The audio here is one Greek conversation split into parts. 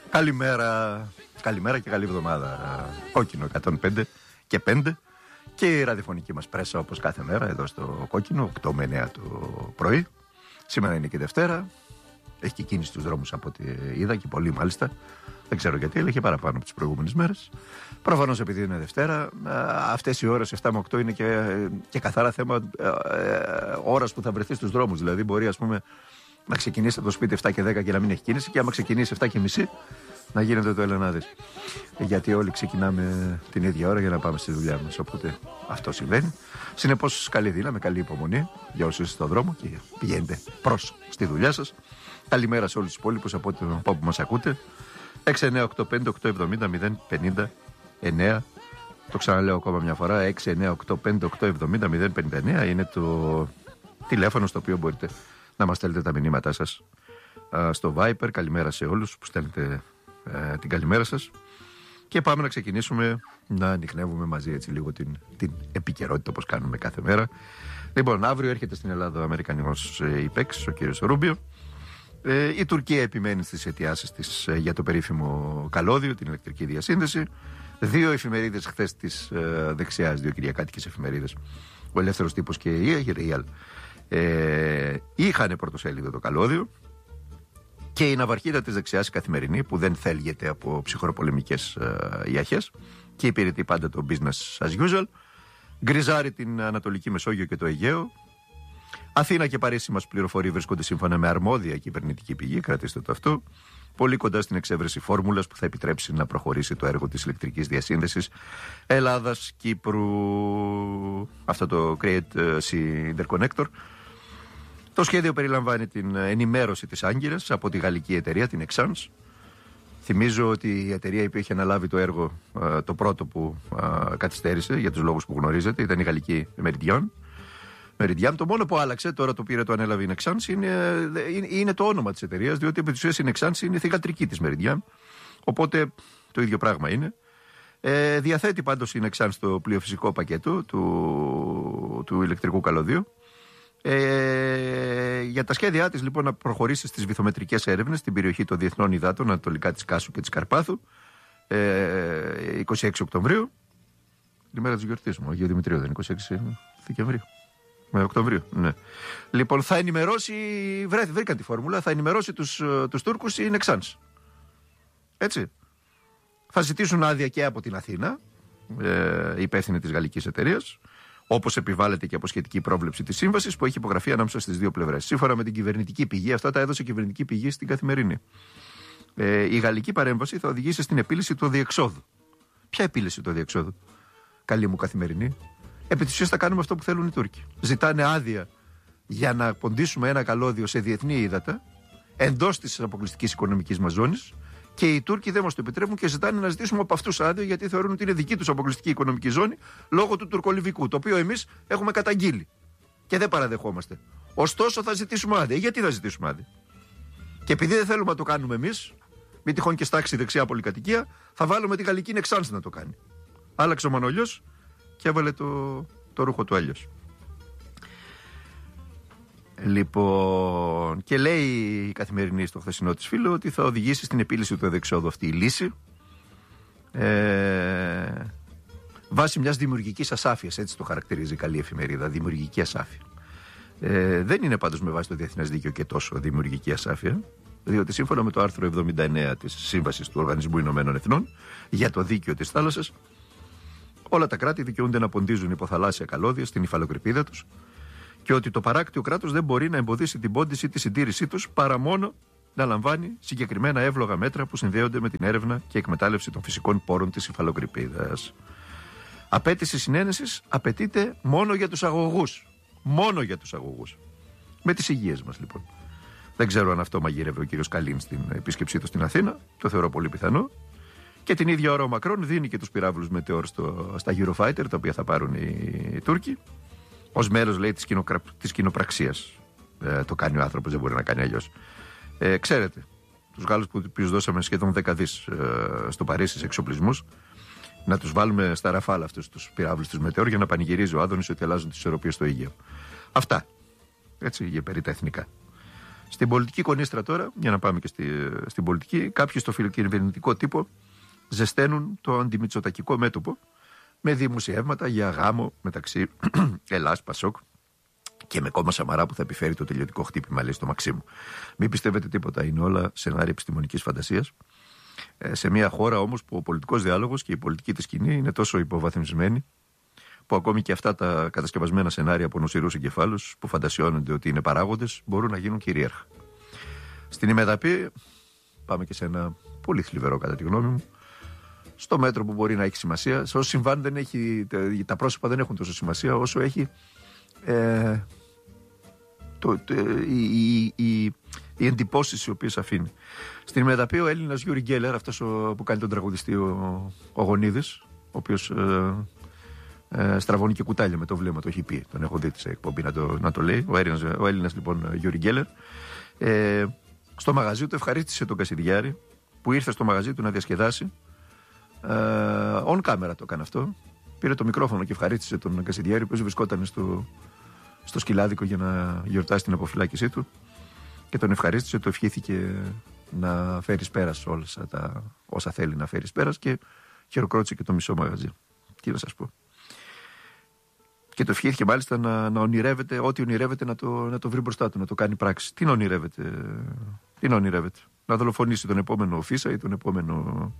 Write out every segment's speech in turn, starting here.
Καλημέρα. Καλημέρα και καλή εβδομάδα. Κόκκινο 105 και 5. Και η ραδιοφωνική μας πρέσα όπως κάθε μέρα εδώ στο Κόκκινο, 8 με 9 το πρωί. Σήμερα είναι και Δευτέρα. Έχει και κίνηση στους δρόμους από ό,τι είδα και πολύ μάλιστα. Δεν ξέρω γιατί, αλλά είχε παραπάνω από τις προηγούμενες μέρες. Προφανώς επειδή είναι Δευτέρα, αυτές οι ώρες 7 με 8 είναι και καθαρά θέμα ώρας που θα βρεθεί στους δρόμους. Δηλαδή μπορεί ας πούμε να ξεκινήσει από το σπίτι 7 και 10 και να μην έχει κίνηση, και άμα ξεκινήσει 7 και μισή να γίνεται το Ελενάδης. Γιατί όλοι ξεκινάμε την ίδια ώρα για να πάμε στη δουλειά μας. Οπότε αυτό συμβαίνει. Συνεπώς, καλή δύναμη, καλή υπομονή για όσους είστε στον δρόμο και πηγαίνετε προς στη δουλειά σας. Καλημέρα σε όλους τους υπόλοιπους από όπου μας ακούτε. 698-5-870-059. Το ξαναλέω ακόμα μια φορά. 698-5-870-059 είναι το τηλέφωνο στο οποίο μπορείτε να μας στέλνετε τα μηνύματά σας στο Viper. Καλημέρα σε όλους που στέλνετε την καλημέρα σας. Και πάμε να ξεκινήσουμε να ανοιχνεύουμε μαζί έτσι λίγο την επικαιρότητα όπως κάνουμε κάθε μέρα. Λοιπόν, αύριο έρχεται στην Ελλάδα ο Αμερικανικός υπέξης, ο κύριος Ρούμπιο. Η Τουρκία επιμένει στις αιτιάσεις της για το περίφημο καλώδιο, την ηλεκτρική διασύνδεση. 2 εφημερίδες χθες της δεξιάς, 2 κυριακάτικες εφημερίδες, ο Ελεύθερος Τύπος και η Real, είχαν πρωτοσέλιδο το καλώδιο. Και η ναυαρχίδα της δεξιάς, η Καθημερινή, που δεν θέλγεται από ψυχροπολεμικές ιαχές και υπηρετεί πάντα το business as usual, γκριζάρει την Ανατολική Μεσόγειο και το Αιγαίο. Αθήνα και Παρίσι, μας πληροφορεί, βρίσκονται σύμφωνα με αρμόδια κυβερνητική πηγή, κρατήστε το αυτό, πολύ κοντά στην εξέβρεση φόρμουλας που θα επιτρέψει να προχωρήσει το έργο της ηλεκτρικής διασύνδεσης Ελλάδας-Κύπρου, αυτό το Create Sea Interconnector. Το σχέδιο περιλαμβάνει την ενημέρωση της Άγκυρας από τη γαλλική εταιρεία, την Exans. Θυμίζω ότι η εταιρεία που είχε αναλάβει το έργο, το πρώτο που καθυστέρησε για τους λόγους που γνωρίζετε, ήταν η γαλλική Meridian. Το μόνο που άλλαξε, τώρα το πήρε, το ανέλαβε η Exans, είναι το όνομα της εταιρείας, διότι επί της ουσίας η Exans είναι θυγατρική της Meridian. Οπότε το ίδιο πράγμα είναι. Διαθέτει πάντως η Exans το πλειοφυσικό πακέτο του ηλεκτρικού καλωδίου. Για τα σχέδιά της λοιπόν να προχωρήσει στις βυθομετρικές έρευνες στην περιοχή των διεθνών υδάτων ανατολικά της Κάσου και της Καρπάθου, 26 Οκτωβρίου, την ημέρα της γιορτής μου, Αγίου Δημητρίου, δεν είναι 26 Δεκεμβρίου, με Οκτωβρίου, ναι. Λοιπόν, θα ενημερώσει, βρήκαν τη φόρμουλα, θα ενημερώσει τους Τούρκους η Nexans. Έτσι. Θα ζητήσουν άδεια και από την Αθήνα, η υπεύθυνη της γαλλικής εταιρείας, όπως επιβάλλεται και από σχετική πρόβλεψη της σύμβασης που έχει υπογραφεί ανάμεσα στις δύο πλευρές. Σύμφωνα με την κυβερνητική πηγή, αυτά τα έδωσε η κυβερνητική πηγή στην Καθημερινή. Η γαλλική παρέμβαση θα οδηγήσει στην επίλυση του αδιεξόδου. Ποια επίλυση του αδιεξόδου, καλή μου Καθημερινή? Επί της ουσίας θα κάνουμε αυτό που θέλουν οι Τούρκοι. Ζητάνε άδεια για να ποντίσουμε ένα καλώδιο σε διεθνή ύδατα, εντός της αποκλειστικής οικονομικής μας ζώνης. Και οι Τούρκοι δεν μας το επιτρέπουν και ζητάνε να ζητήσουμε από αυτούς άδειο, γιατί θεωρούν ότι είναι δική τους αποκλειστική οικονομική ζώνη λόγω του τουρκολιβικού, το οποίο εμείς έχουμε καταγγείλει και δεν παραδεχόμαστε. Ωστόσο θα ζητήσουμε άδεια. Γιατί θα ζητήσουμε άδεια? Και επειδή δεν θέλουμε να το κάνουμε εμείς, μην τυχόν και στάξει δεξιά πολυκατοικία, θα βάλουμε τη γαλλική Nexans να το κάνει. Άλλαξε ο Μανολιός και έβαλε το ρούχο του Έλιος. Λοιπόν, και λέει η Καθημερινή στο χθεσινό της φίλο ότι θα οδηγήσει στην επίλυση του αδιεξόδου αυτή η λύση βάσει μιας δημιουργικής ασάφειας, έτσι το χαρακτηρίζει η καλή εφημερίδα, δημιουργική ασάφεια. Δεν είναι πάντως με βάση το διεθνές δίκαιο και τόσο δημιουργική ασάφεια, διότι σύμφωνα με το άρθρο 79 της Σύμβασης του Οργανισμού Ηνωμένων Εθνών για το δίκαιο της θάλασσας, όλα τα κράτη δικαιούνται να ποντίζουν υποθαλάσσια καλώδια στην υφαλοκρηπίδα τους και ότι το παράκτιο κράτος δεν μπορεί να εμποδίσει την πόντιση ή τη συντήρησή τους παρά μόνο να λαμβάνει συγκεκριμένα εύλογα μέτρα που συνδέονται με την έρευνα και εκμετάλλευση των φυσικών πόρων της υφαλοκρηπίδας. Απέτηση συνένεσης απαιτείται μόνο για τους αγωγούς. Μόνο για τους αγωγούς. Με τις υγείες μας λοιπόν. Δεν ξέρω αν αυτό μαγείρευε ο κύριος Καλίν στην επίσκεψή του στην Αθήνα. Το θεωρώ πολύ πιθανό. Και την ίδια ώρα ο Μακρόν δίνει και τους πυράβλους Μετεώρ στα Eurofighter, τα οποία θα πάρουν οι Τούρκοι. Ως μέρος, λέει, της κοινοπραξίας. Το κάνει ο άνθρωπος, δεν μπορεί να κάνει αλλιώς. Ξέρετε, τους Γάλλους που τους δώσαμε σχεδόν 10 δις στο Παρίσι σε εξοπλισμούς, να τους βάλουμε στα ραφάλ αυτούς τους πυράβλους τους Μετεώρ για να πανηγυρίζει ο Άδωνης ότι αλλάζουν τις ισορροπίες στο Αιγαίο. Αυτά. Έτσι, για περί τα εθνικά. Στην πολιτική κονίστρα τώρα, για να πάμε και στην πολιτική, κάποιοι στο φιλοκυβερνητικό τύπο ζεσταίνουν το αντιμητσοτακικό μέτωπο με δημοσιεύματα για γάμο μεταξύ Ελλάς, Πασόκ και με κόμμα Σαμαρά που θα επιφέρει το τελειωτικό χτύπημα, λέει στο Μαξίμου. Μην πιστεύετε τίποτα, είναι όλα σενάρια επιστημονικής φαντασίας. Σε μια χώρα όμως που ο πολιτικός διάλογος και η πολιτική της σκηνή είναι τόσο υποβαθμισμένη, που ακόμη και αυτά τα κατασκευασμένα σενάρια από νοσηρούς εγκεφάλους που φαντασιώνονται ότι είναι παράγοντες μπορούν να γίνουν κυρίαρχα. Στην ημεδαπή, πάμε και σε ένα πολύ θλιβερό κατά τη γνώμη μου, στο μέτρο που μπορεί να έχει σημασία. Σε όσο συμβάν δεν έχει, τα πρόσωπα δεν έχουν τόσο σημασία όσο έχει οι εντυπώσεις οι οποίες αφήνει. Στην ημεδαπή ο Έλληνας Γιούρι Γκέλερ, αυτός που κάνει τον τραγουδιστή ο Γονίδης, ο οποίος στραβώνει και κουτάλια με το βλέμμα, το έχει πει. Τον έχω δει σε εκπομπή να το λέει. Ο Έλληνας λοιπόν Γιούρι Γκέλερ, στο μαγαζί του ευχαρίστησε τον Κασιδιάρη που ήρθε στο μαγαζί του να διασκεδάσει. On camera το έκανε αυτό. Πήρε το μικρόφωνο και ευχαρίστησε τον Κασιδιάρη, που βρισκόταν στο σκυλάδικο για να γιορτάσει την αποφυλάκησή του. Και τον ευχαρίστησε, το ευχήθηκε να φέρει πέρας όλα όσα θέλει να φέρει πέρας και χειροκρότησε και το μισό μαγαζί. Τι να σας πω. Και το ευχήθηκε μάλιστα να ονειρεύεται, ό,τι ονειρεύεται να το βρει μπροστά του, να το κάνει πράξη. Τι να ονειρεύεται. Να δολοφονήσει τον επόμενο Φίσα ή τον επόμενο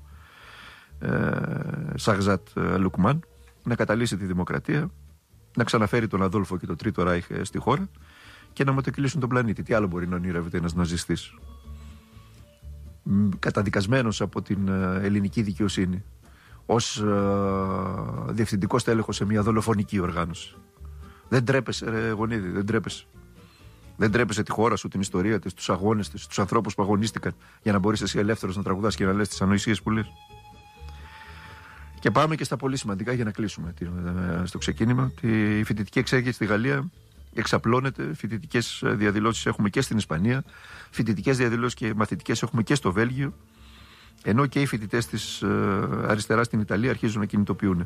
Σαγζάτ Λουκμάν, να καταλύσει τη δημοκρατία, να ξαναφέρει τον Αδόλφο και το Τρίτο Ράιχ στη χώρα και να μετακυλήσουν τον πλανήτη. Τι άλλο μπορεί να ονειρεύεται ένας ναζιστής, καταδικασμένος από την ελληνική δικαιοσύνη ως διευθυντικός τέλεχος σε μια δολοφονική οργάνωση. Δεν τρέπεσαι, ρε Γονίδη, δεν τρέπεσαι. Δεν τρέπεσαι τη χώρα σου, την ιστορία της, τους αγώνες της, τους ανθρώπους που αγωνίστηκαν για να μπορείς εσύ ελεύθερος να τραγουδάς και να λες τις ανοησίες που λες. Και πάμε και στα πολύ σημαντικά για να κλείσουμε στο ξεκίνημα. Η φοιτητική εξέγερση στη Γαλλία εξαπλώνεται. Φοιτητικές διαδηλώσεις έχουμε και στην Ισπανία. Φοιτητικές διαδηλώσεις και μαθητικές έχουμε και στο Βέλγιο. Ενώ και οι φοιτητές της αριστεράς στην Ιταλία αρχίζουν να κινητοποιούν.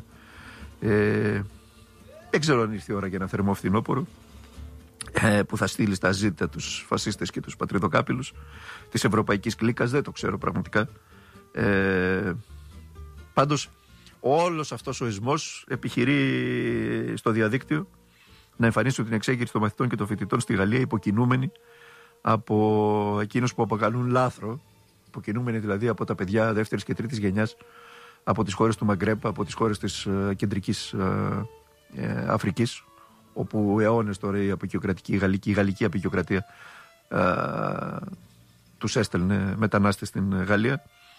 Δεν ξέρω αν ήρθε η ώρα για ένα θερμό φθινόπωρο που θα στείλει στα ζήτητα τους φασίστες και τους πατριδοκάπηλους της ευρωπαϊκής κλίκας. Δεν το ξέρω πραγματικά. Πάντως όλος αυτός ο εσμός επιχειρεί στο διαδίκτυο να εμφανίσουν την εξέγερση των μαθητών και των φοιτητών στη Γαλλία, υποκινούμενοι από εκείνους που αποκαλούν λάθρο, υποκινούμενοι δηλαδή από τα παιδιά δεύτερης και τρίτης γενιάς, από τις χώρες του Μαγκρέπ, από τις χώρες της κεντρικής Αφρικής, όπου αιώνες τώρα η απεικιοκρατική, η γαλλική απεικιοκρατία τους έστελνε μετανάστες στην Γαλλία.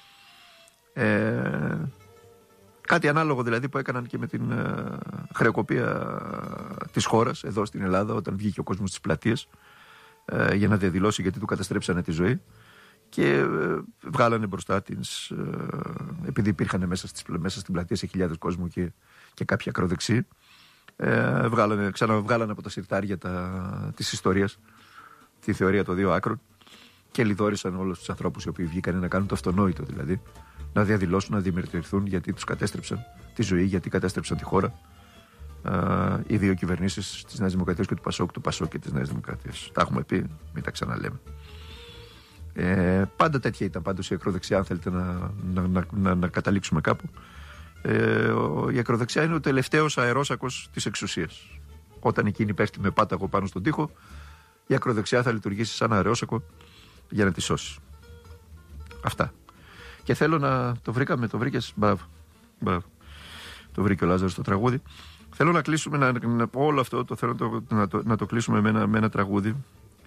Κάτι ανάλογο δηλαδή που έκαναν και με την χρεοκοπία της χώρας εδώ στην Ελλάδα, όταν βγήκε ο κόσμος στις πλατείες για να διαδηλώσει γιατί του καταστρέψανε τη ζωή και βγάλανε μπροστά της, επειδή υπήρχαν μέσα στην πλατεία σε χιλιάδες κόσμου και κάποια ακροδεξιοί, ξαναβγάλανε από τα συρτάρια της ιστορίας τη θεωρία των δύο άκρων και λιδόρισαν όλους τους ανθρώπους οι οποίοι βγήκαν να κάνουν το αυτονόητο, δηλαδή να διαδηλώσουν, να διαμαρτυρηθούν γιατί τους κατέστρεψαν τη ζωή, γιατί κατέστρεψαν τη χώρα οι δύο κυβερνήσεις της Νέας Δημοκρατίας και του Πασόκ και της Νέας Δημοκρατίας. Τα έχουμε πει, μην τα ξαναλέμε. Πάντα τέτοια ήταν πάντως η ακροδεξιά, αν θέλετε να καταλήξουμε κάπου. Η ακροδεξιά είναι ο τελευταίος αερόσακος της εξουσίας. Όταν εκείνη πέφτει με πάταγο πάνω στον τοίχο, η ακροδεξιά θα λειτουργήσει σαν αερόσακο για να τη σώσει. Αυτά. Και θέλω να... Το βρήκες, μπράβο. Το βρήκε ο Λάζαρος το τραγούδι. Θέλω να κλείσουμε, όλο αυτό το θέλω να το κλείσουμε με ένα τραγούδι.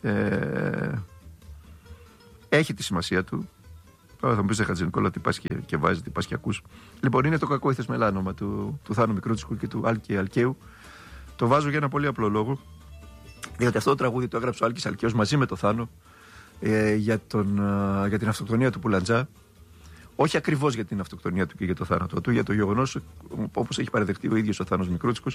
Έχει τη σημασία του. Τώρα θα μου πεις, Χατζηνικόλα, τι πας και βάζεις, τι πας και ακούς. Λοιπόν, είναι το κακό ήθες μελάνομα του Θάνου Μικρούτσικου και του Άλκη Αλκαίου. Το βάζω για ένα πολύ απλό λόγο. Διότι αυτό το τραγούδι το έγραψε ο Άλκης Αλκαίος μαζί με το Θάνο για την αυτοκτονία του Πουλαντζά. Όχι ακριβώς για την αυτοκτονία του και για το θάνατο του, για το γεγονός, όπως έχει παραδεχτεί ο ίδιος ο Θάνος Μικρούτσικος,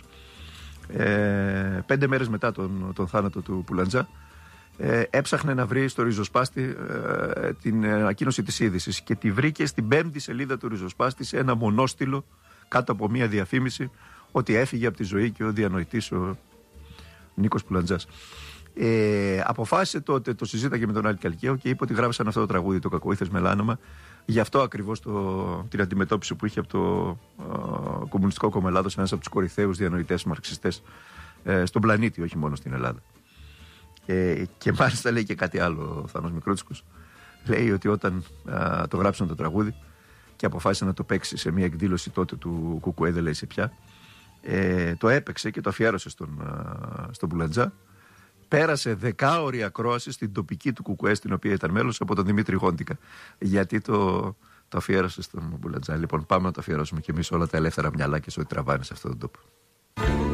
5 μέρες μετά τον θάνατο του Πουλαντζά, έψαχνε να βρει στο ριζοσπάστη την ανακοίνωση της είδησης και τη βρήκε στην 5η σελίδα του ριζοσπάστη σε ένα μονόστιλο κάτω από μια διαφήμιση ότι έφυγε από τη ζωή και ο διανοητής ο Νίκος Πουλαντζάς. Αποφάσισε τότε, το συζήταγε με τον Άλκη Καλκαίο και είπε ότι γράψαν αυτό το τραγούδι, το Κακοήθες Μελάνωμα, γι' αυτό ακριβώς την αντιμετώπιση που είχε από το Κομμουνιστικό Κόμμα Ελλάδος, ένας από τους κορυφαίους διανοητές μαρξιστές στον πλανήτη, όχι μόνο στην Ελλάδα. Και μάλιστα λέει και κάτι άλλο ο Θάνος Μικρούτσικος. Λέει ότι όταν το γράψαν το τραγούδι και αποφάσισε να το παίξει σε μια εκδήλωση τότε του Κουκουέ, δεν λέει σε ποια, το έπαιξε και το αφιέρωσε στον Μπουλαντζά. Πέρασε 10ωρη ακρόαση στην τοπική του Κουκουέ, στην οποία ήταν μέλος, από τον Δημήτρη Γόντικα, γιατί το αφιέρωσε στον Μπουλαντζά. Λοιπόν, πάμε να το αφιερώσουμε κι εμείς όλα τα ελεύθερα μυαλάκια σε ό,τι τραβάνε σε αυτόν τον τόπο.